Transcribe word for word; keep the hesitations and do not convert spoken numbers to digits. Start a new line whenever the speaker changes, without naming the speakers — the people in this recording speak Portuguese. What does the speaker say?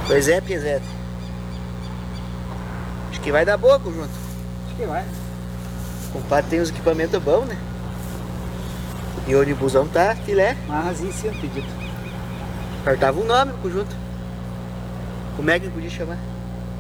Pois é, Piazete. Acho que vai dar boa, conjunto.
Acho que vai.
O compadre tem uns equipamentos bons, né? E o ônibusão tá filé.
Mas isso é um pedido.
Faltava um nome pro conjunto. Como é que podia chamar?